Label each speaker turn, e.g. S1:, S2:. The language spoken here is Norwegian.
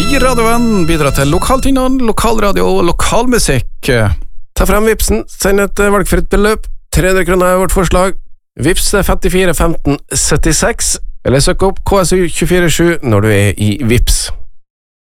S1: i radioen, bidra til lokaltingene, lokalradio og lokalmusikk.
S2: Ta frem Vipsen, send et valgfritt beløp. 300 kroner er vårt forslag. Vips 54 15 76, eller søk opp KSU 247 når du er i Vips.